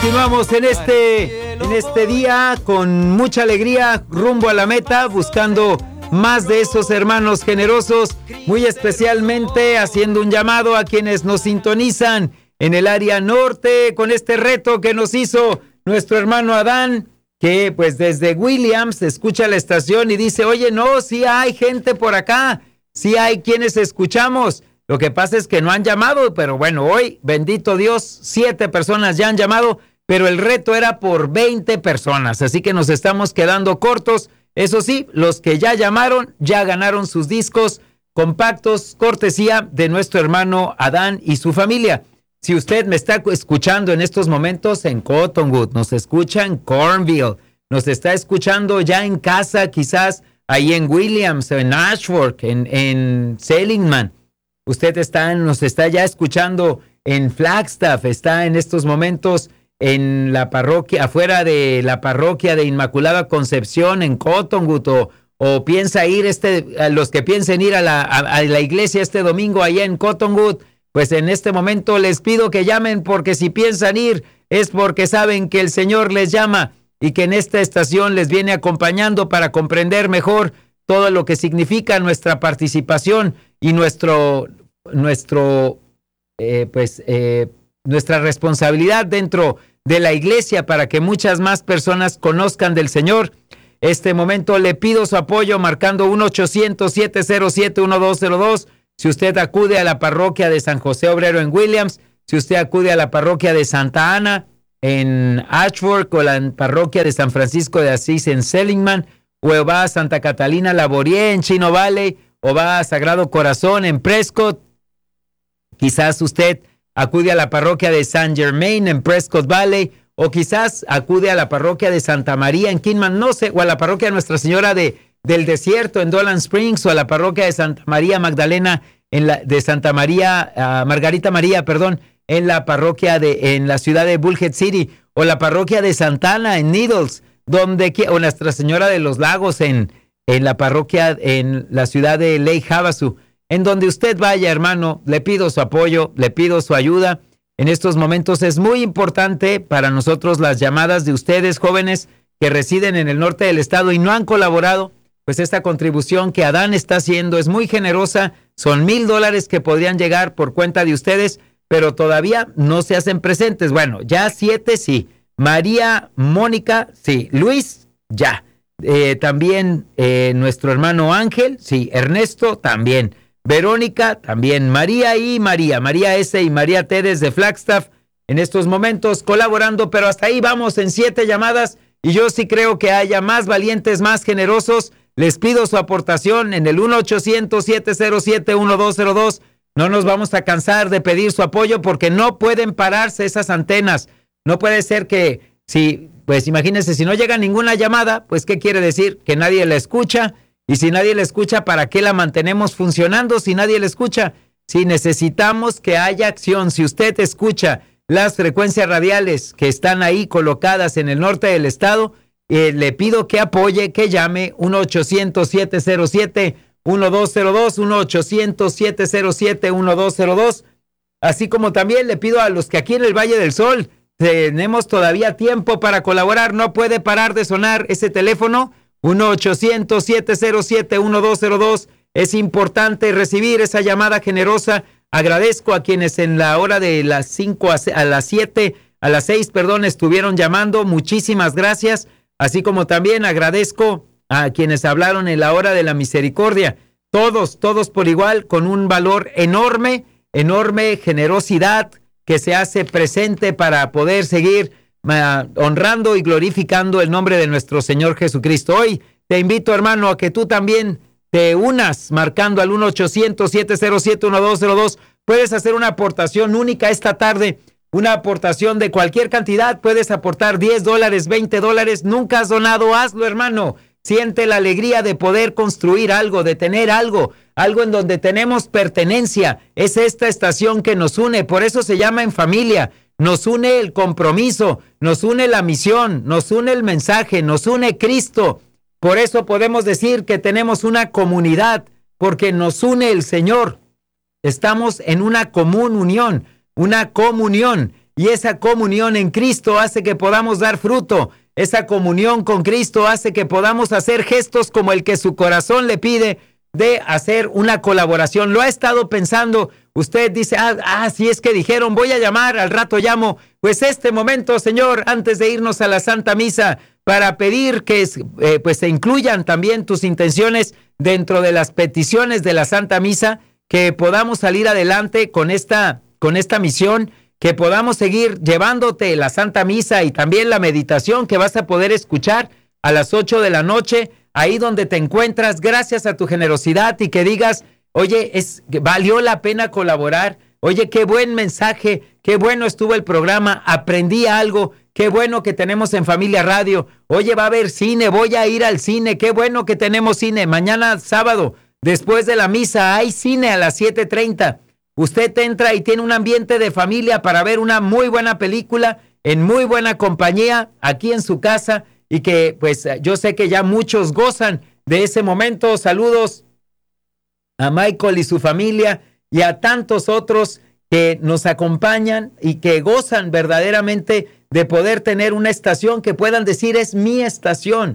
Continuamos en este día con mucha alegría, rumbo a la meta, buscando más de esos hermanos generosos, muy especialmente haciendo un llamado a quienes nos sintonizan en el área norte con este reto que nos hizo nuestro hermano Adán, que pues desde Williams escucha la estación y dice, oye, no, sí hay gente por acá, sí hay quienes escuchamos. Lo que pasa es que no han llamado, pero bueno, hoy, bendito Dios, 7 personas ya han llamado, pero el reto era por 20 personas, así que nos estamos quedando cortos. Eso sí, los que ya llamaron, ya ganaron sus discos compactos, cortesía de nuestro hermano Adán y su familia. Si usted me está escuchando en estos momentos en Cottonwood, nos escucha en Cornville, nos está escuchando ya en casa, quizás ahí en Williams, en Ashford, en Seligman. Usted nos está ya escuchando en Flagstaff, está en estos momentos en la parroquia, afuera de la parroquia de Inmaculada Concepción en Cottonwood, o piensa ir a los que piensen ir a la iglesia este domingo allá en Cottonwood, pues en este momento les pido que llamen, porque si piensan ir es porque saben que el Señor les llama y que en esta estación les viene acompañando para comprender mejor todo lo que significa nuestra participación y nuestra responsabilidad dentro de la iglesia para que muchas más personas conozcan del Señor. Este momento le pido su apoyo marcando 1-800-707-1202. Si usted acude a la parroquia de San José Obrero en Williams, si usted acude a la parroquia de Santa Ana en Ashford o la parroquia de San Francisco de Asís en Seligman, o va a Santa Catalina Laborie en Chino Valley, o va a Sagrado Corazón en Prescott, quizás usted acude a la parroquia de Saint Germain en Prescott Valley, o quizás acude a la parroquia de Santa María en Kingman, no sé, o a la parroquia de Nuestra Señora del Desierto en Dolan Springs, o a la parroquia de Santa María Magdalena, de Santa María, Margarita María, en la parroquia en la ciudad de Bullhead City, o la parroquia de Santana en Needles, o Nuestra Señora de los Lagos en la parroquia en la ciudad de Lake Havasu. En donde usted vaya, hermano, le pido su apoyo, le pido su ayuda. En estos momentos es muy importante para nosotros las llamadas de ustedes, jóvenes, que residen en el norte del estado y no han colaborado. Pues esta contribución que Adán está haciendo es muy generosa. Son $1,000 que podrían llegar por cuenta de ustedes, pero todavía no se hacen presentes. Bueno, ya 7 sí. María, Mónica, sí. Luis, ya. También nuestro hermano Ángel, sí. Ernesto, también. Verónica, también. María S. y María T. desde Flagstaff, en estos momentos colaborando, pero hasta ahí vamos en 7 llamadas, y yo sí creo que haya más valientes, más generosos. Les pido su aportación en el 1-800-707-1202. No nos vamos a cansar de pedir su apoyo porque no pueden pararse esas antenas. No puede ser que, pues imagínense, si no llega ninguna llamada, pues ¿qué quiere decir? Que nadie la escucha. Y si nadie la escucha, ¿para qué la mantenemos funcionando si nadie la escucha? Si necesitamos que haya acción, si usted escucha las frecuencias radiales que están ahí colocadas en el norte del estado, le pido que apoye, que llame 1-800-707-1202, 1-800-707-1202, así como también le pido a los que aquí en el Valle del Sol tenemos todavía tiempo para colaborar, no puede parar de sonar ese teléfono, 1-800-707-1202. Es importante recibir esa llamada generosa. Agradezco a quienes en la hora de las 5 a las 7, a las 6, estuvieron llamando. Muchísimas gracias. Así como también agradezco a quienes hablaron en la hora de la misericordia. Todos por igual, con un valor enorme generosidad que se hace presente para poder seguir honrando y glorificando el nombre de nuestro Señor Jesucristo. Hoy te invito, hermano, a que tú también te unas marcando al 1-800-707-1202. Puedes hacer una aportación única esta tarde, una aportación de cualquier cantidad. Puedes aportar $10, $20. Nunca has donado, hazlo, hermano. Siente la alegría de poder construir algo, de tener algo en donde tenemos pertenencia. Es esta estación que nos une, por eso se llama En Familia. Nos une el compromiso, nos une la misión, nos une el mensaje, nos une Cristo. Por eso podemos decir que tenemos una comunidad, porque nos une el Señor. Estamos en una común unión, una comunión. y esa comunión en Cristo hace que podamos dar fruto. Esa comunión con Cristo hace que podamos hacer gestos como el que su corazón le pide de hacer una colaboración. Lo ha estado pensando. Usted dice, si es que dijeron, voy a llamar, al rato llamo. Pues este momento, Señor, antes de irnos a la Santa Misa, para pedir que pues se incluyan también tus intenciones dentro de las peticiones de la Santa Misa, que podamos salir adelante con esta misión, que podamos seguir llevándote la Santa Misa y también la meditación que vas a poder escuchar a las 8 de la noche, ahí donde te encuentras, gracias a tu generosidad, y que digas, oye, valió la pena colaborar, oye, qué buen mensaje, qué bueno estuvo el programa, aprendí algo, qué bueno que tenemos en Familia Radio, oye, va a haber cine, voy a ir al cine, qué bueno que tenemos cine, mañana sábado, después de la misa, hay cine a las 7:30, usted entra y tiene un ambiente de familia para ver una muy buena película, en muy buena compañía, aquí en su casa, y que pues yo sé que ya muchos gozan de ese momento. Saludos a Michael y su familia y a tantos otros que nos acompañan y que gozan verdaderamente de poder tener una estación que puedan decir, es mi estación,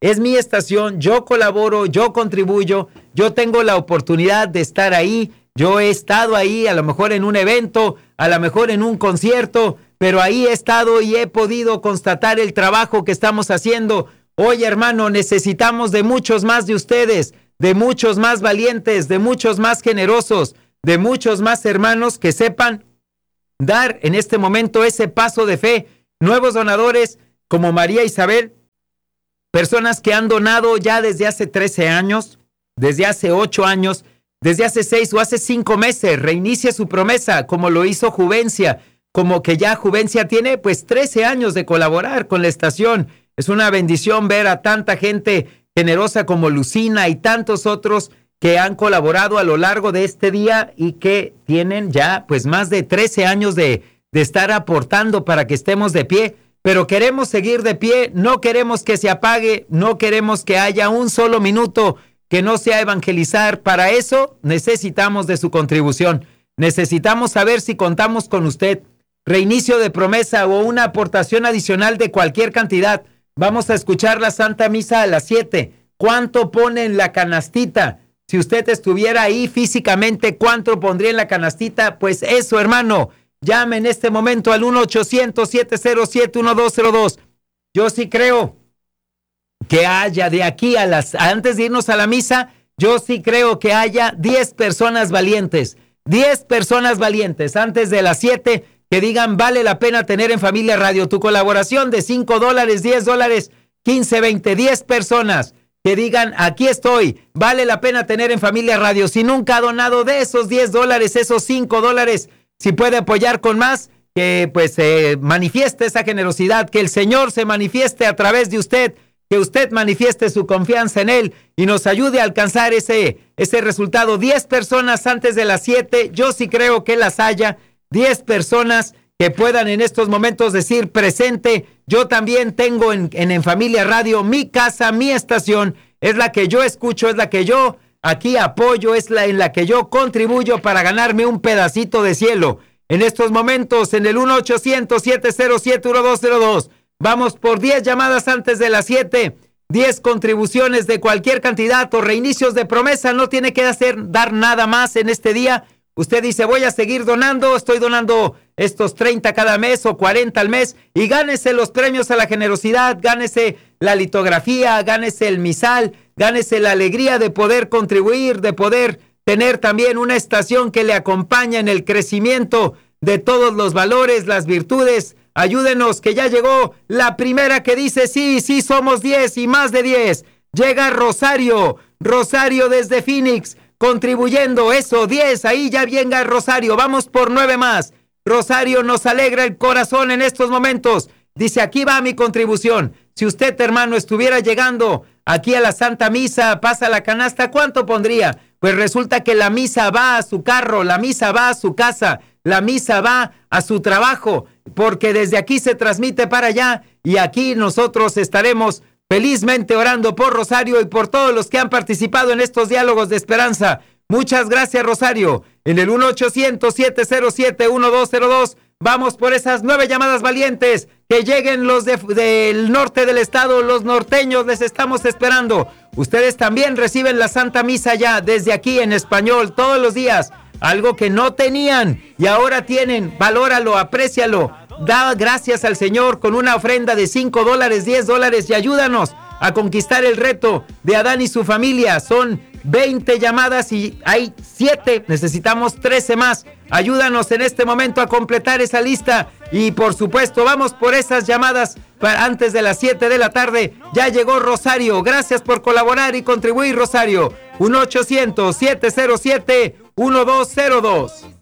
yo colaboro, yo contribuyo, yo tengo la oportunidad de estar ahí, yo he estado ahí, a lo mejor en un evento, a lo mejor en un concierto, pero ahí he estado y he podido constatar el trabajo que estamos haciendo. Oye, hermano, necesitamos de muchos más de ustedes, de muchos más valientes, de muchos más generosos, de muchos más hermanos que sepan dar en este momento ese paso de fe. Nuevos donadores como María Isabel, personas que han donado ya desde hace 13 años, desde hace 8 años, desde hace 6 o hace 5 meses. Reinicia su promesa, como lo hizo Juvencia, como que ya Juvencia tiene pues 13 años de colaborar con la estación. Es una bendición ver a tanta gente generosa como Lucina y tantos otros que han colaborado a lo largo de este día y que tienen ya pues más de 13 años de estar aportando para que estemos de pie. Pero queremos seguir de pie, no queremos que se apague, no queremos que haya un solo minuto que no sea evangelizar. Para eso necesitamos de su contribución. Necesitamos saber si contamos con usted. Reinicio de promesa o una aportación adicional de cualquier cantidad. Vamos a escuchar la Santa Misa a las 7. ¿Cuánto pone en la canastita? Si usted estuviera ahí físicamente, ¿cuánto pondría en la canastita? Pues eso, hermano. Llame en este momento al 1-800-707-1202. Yo sí creo que haya de aquí antes de irnos a la misa, yo sí creo que haya 10 personas valientes. 10 personas valientes antes de las 7 que digan, vale la pena tener en Familia Radio tu colaboración de $5, $10, 15, 20, 10 personas que digan, aquí estoy, vale la pena tener en Familia Radio. Si nunca ha donado, de esos $10, esos $5, si puede apoyar con más, que pues manifieste esa generosidad, que el Señor se manifieste a través de usted, que usted manifieste su confianza en Él y nos ayude a alcanzar ese resultado. 10 personas antes de las 7, yo sí creo que las haya. 10 personas que puedan en estos momentos decir presente. Yo también tengo en Familia Radio mi casa, mi estación, es la que yo escucho, es la que yo aquí apoyo, es en la que yo contribuyo para ganarme un pedacito de cielo. En estos momentos, en el 1-800-707-1202, vamos por 10 llamadas antes de las 7, 10 contribuciones de cualquier cantidad o reinicios de promesa. No tiene que dar nada más en este día. Usted dice, voy a seguir donando, estoy donando estos 30 cada mes o 40 al mes, y gánese los premios a la generosidad, gánese la litografía, gánese el misal, gánese la alegría de poder contribuir, de poder tener también una estación que le acompaña en el crecimiento de todos los valores, las virtudes. Ayúdenos, que ya llegó la primera que dice, sí, somos 10 y más de 10. Llega Rosario desde Phoenix, contribuyendo, eso, 10, ahí ya venga Rosario, vamos por 9 más. Rosario nos alegra el corazón en estos momentos. Dice, aquí va mi contribución. Si usted, hermano, estuviera llegando aquí a la Santa Misa, pasa la canasta, ¿cuánto pondría? Pues resulta que la misa va a su carro, la misa va a su casa, la misa va a su trabajo, porque desde aquí se transmite para allá, y aquí nosotros estaremos felizmente orando por Rosario y por todos los que han participado en estos diálogos de esperanza. Muchas gracias, Rosario. En el 1-800-707-1202 Vamos por esas 9 llamadas valientes. Que lleguen los del norte del estado, los norteños, les estamos esperando. Ustedes también reciben la Santa Misa ya desde aquí en español todos los días. Algo que no tenían y ahora tienen. Valóralo, aprécialo. Da gracias al Señor con una ofrenda de $5, $10 y ayúdanos a conquistar el reto de Adán y su familia. Son 20 llamadas y hay 7, necesitamos 13 más. Ayúdanos en este momento a completar esa lista y por supuesto vamos por esas llamadas para antes de las 7 de la tarde. Ya llegó Rosario, gracias por colaborar y contribuir, Rosario. 1-800-707-1202.